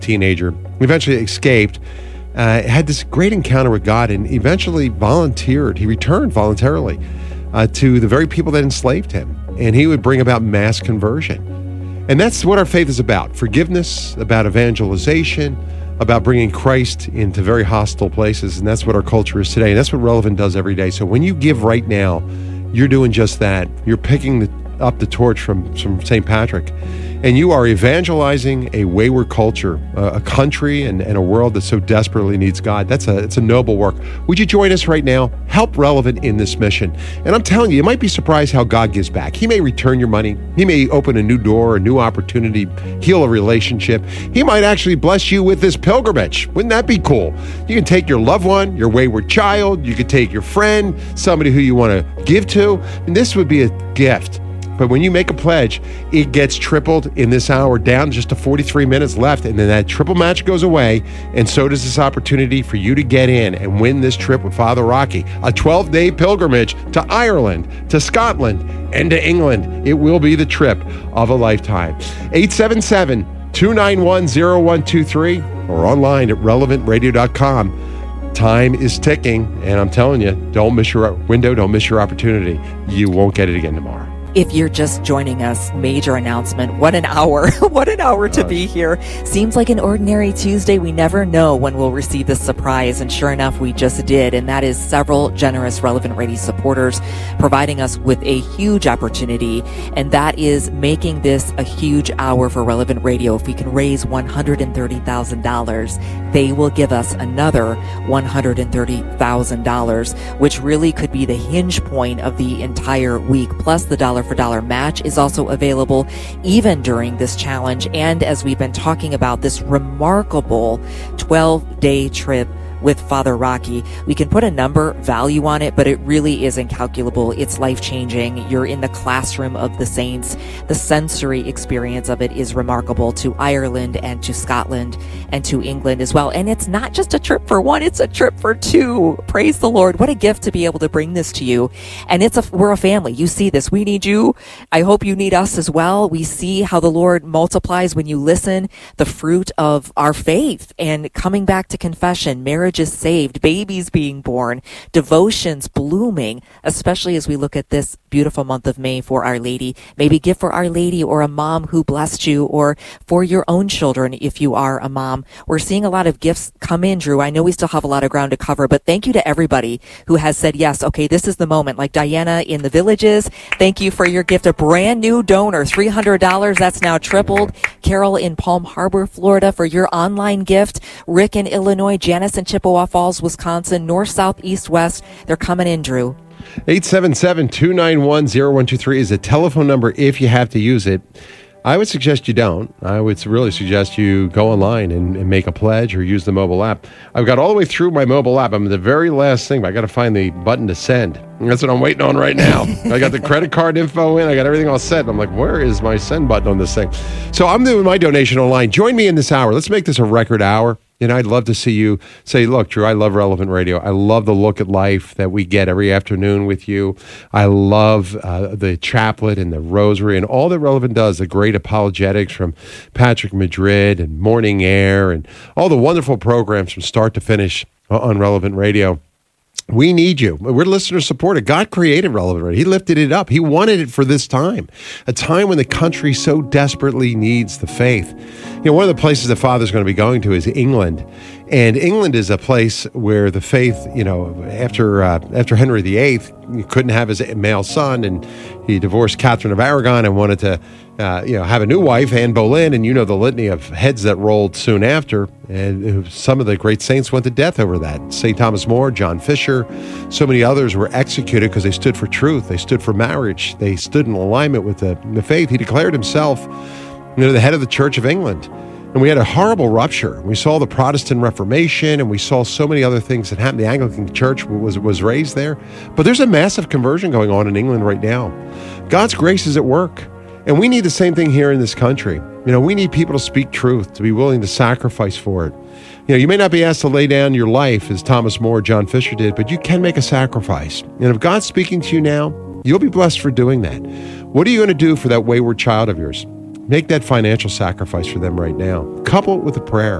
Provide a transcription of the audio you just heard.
teenager, eventually escaped, had this great encounter with God, and eventually volunteered. He returned voluntarily to the very people that enslaved him, and he would bring about mass conversion. And that's what our faith is about: forgiveness, about evangelization, about bringing Christ into very hostile places. And that's what our culture is today, and that's what Relevant does every day. So when you give right now, you're doing just that. You're picking up the torch from St. Patrick, and you are evangelizing a wayward culture, a country and a world that so desperately needs God. It's a noble work. Would you join us right now? Help Relevant in this mission. And I'm telling you might be surprised how God gives back. He may return your money. He may open a new door, a new opportunity, heal a relationship. He might actually bless you with this pilgrimage. Wouldn't that be cool? You can take your loved one, your wayward child. You could take your friend, somebody who you want to give to. And this would be a gift. But when you make a pledge, it gets tripled in this hour, down just to 43 minutes left. And then that triple match goes away. And so does this opportunity for you to get in and win this trip with Father Rocky, a 12-day pilgrimage to Ireland, to Scotland, and to England. It will be the trip of a lifetime. 877-291-0123 or online at relevantradio.com. Time is ticking, and I'm telling you, don't miss your window, don't miss your opportunity. You won't get it again tomorrow. If you're just joining us, major announcement. What an hour. What an hour to be here. Seems like an ordinary Tuesday. We never know when we'll receive this surprise. And sure enough, we just did. And that is several generous Relevant Radio supporters providing us with a huge opportunity. And that is making this a huge hour for Relevant Radio. If we can raise $130,000, they will give us another $130,000, which really could be the hinge point of the entire week. Plus the dollar for dollar match is also available even during this challenge. And as we've been talking about this remarkable 12-day trip with Father Rocky, we can put a number value on it, but it really is incalculable. It's life-changing. You're in the classroom of the saints. The sensory experience of it is remarkable, to Ireland and to Scotland and to England as well. And it's not just a trip for one, it's a trip for two. Praise the Lord. What a gift to be able to bring this to you. And we're a family. You see this. We need you. I hope you need us as well. We see how the Lord multiplies when you listen, the fruit of our faith and coming back to confession, marriage is saved, babies being born, devotions blooming, especially as we look at this beautiful month of May for Our Lady. Maybe give for Our Lady or a mom who blessed you, or for your own children if you are a mom. We're seeing a lot of gifts come in, Drew. I know we still have a lot of ground to cover, but thank you to everybody who has said, yes, okay, this is the moment. Like Diana in the Villages, thank you for your gift. A brand new donor, $300. That's now tripled. Carol in Palm Harbor, Florida, for your online gift. Rick in Illinois, Janice in Chippewa Falls, Wisconsin, north, south, east, west. They're coming in, Drew. 877-291-0123 is a telephone number if you have to use it. I would suggest you don't. I would really suggest you go online and make a pledge or use the mobile app. I've got all the way through my mobile app. I'm the very last thing, but I got to find the button to send. And that's what I'm waiting on right now. I got the credit card info in. I got everything all set. I'm like, where is my send button on this thing? So I'm doing my donation online. Join me in this hour. Let's make this a record hour. And I'd love to see you say, look, Drew, I love Relevant Radio. I love the look at life that we get every afternoon with you. I love the chaplet and the rosary and all that Relevant does, the great apologetics from Patrick Madrid and Morning Air and all the wonderful programs from start to finish on Relevant Radio. We need you. We're listener supported. God created Relevant Radio. He lifted it up. He wanted it for this time, a time when the country so desperately needs the faith. You know, one of the places the Father's going to be going to is England. And England is a place where the faith, you know, after Henry VIII, he couldn't have his male son, and he divorced Catherine of Aragon and wanted to, have a new wife, Anne Boleyn, and you know the litany of heads that rolled soon after. And some of the great saints went to death over that. St. Thomas More, John Fisher, so many others were executed because they stood for truth. They stood for marriage. They stood in alignment with the faith. He declared himself, the head of the Church of England. And we had a horrible rupture. We saw the Protestant Reformation, and we saw so many other things that happened. The Anglican Church was raised there. But there's a massive conversion going on in England right now. God's grace is at work. And we need the same thing here in this country. We need people to speak truth, to be willing to sacrifice for it. You may not be asked to lay down your life as Thomas More, John Fisher did, but you can make a sacrifice. And if God's speaking to you now, you'll be blessed for doing that. What are you going to do for that wayward child of yours? Make that financial sacrifice for them right now. Couple it with a prayer.